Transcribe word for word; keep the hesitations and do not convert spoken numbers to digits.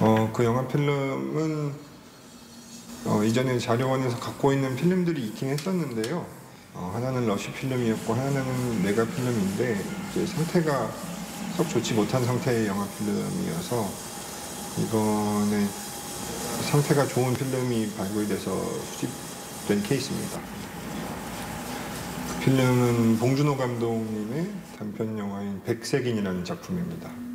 어, 그 영화 필름은 어, 이전에 자료원에서 갖고 있는 필름들이 있긴 했었는데요. 어, 하나는 러쉬 필름이었고 하나는 메가 필름인데 이제 상태가 썩 좋지 못한 상태의 영화 필름이어서 이번에 상태가 좋은 필름이 발굴돼서 수집된 케이스입니다. 그 필름은 봉준호 감독님의 단편 영화인 백색인이라는 작품입니다.